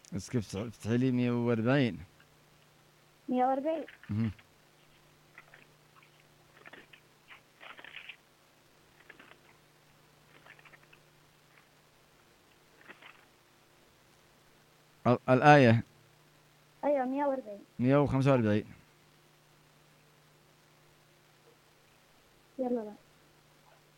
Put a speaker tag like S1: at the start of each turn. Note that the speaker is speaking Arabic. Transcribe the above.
S1: بس كيف تفتحي لي 140؟
S2: 140.
S1: مهم. الآية
S2: أيوة 140.
S1: 145.
S2: يلا بقى.